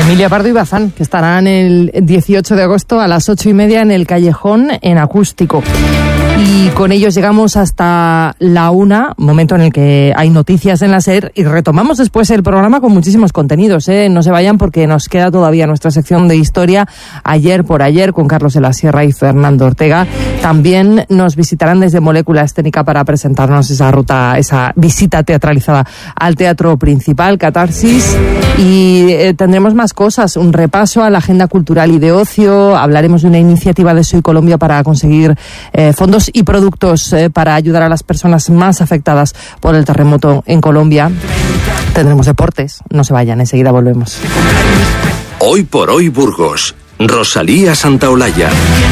Emilia Pardo y Bazán, que estarán el 18 de agosto a las 8:30 en el Callejón en acústico. Y con ellos llegamos hasta la 1, momento en el que hay noticias en la SER, y retomamos después el programa con muchísimos contenidos, No se vayan porque nos queda todavía nuestra sección de historia, ayer por ayer, con Carlos de la Sierra y Fernando Ortega. También nos visitarán desde Molécula Escénica para presentarnos esa visita teatralizada al Teatro Principal, Catarsis, y tendremos más cosas, un repaso a la agenda cultural y de ocio, hablaremos de una iniciativa de Soy Colombia para conseguir fondos y productos para ayudar a las personas más afectadas por el terremoto en Colombia. Tendremos deportes, no se vayan, enseguida volvemos. Hoy por hoy Burgos, Rosalía Santaolalla.